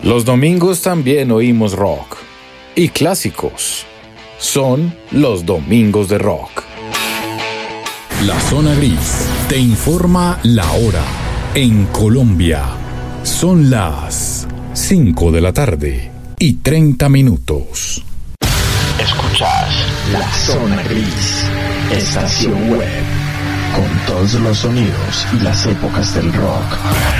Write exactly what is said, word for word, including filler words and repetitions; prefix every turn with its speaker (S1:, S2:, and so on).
S1: Los domingos también oímos rock. Y clásicos. Son los domingos de rock.
S2: La Zona Gris te informa la hora. En Colombia son las cinco de la tarde y treinta minutos.
S3: Escuchas La Zona Gris, estación web, con todos los sonidos y las épocas del rock.